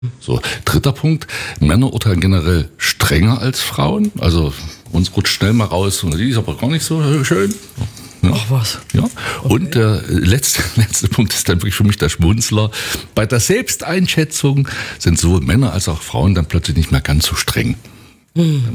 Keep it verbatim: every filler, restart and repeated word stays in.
So, dritter Punkt, Männer urteilen generell strenger als Frauen. Also uns rutscht schnell mal raus, und die ist aber gar nicht so schön. Ja. Ach was. Ja. Okay. Und der letzte, letzte Punkt ist dann wirklich für mich der Schmunzler. Bei der Selbsteinschätzung sind sowohl Männer als auch Frauen dann plötzlich nicht mehr ganz so streng. Hm.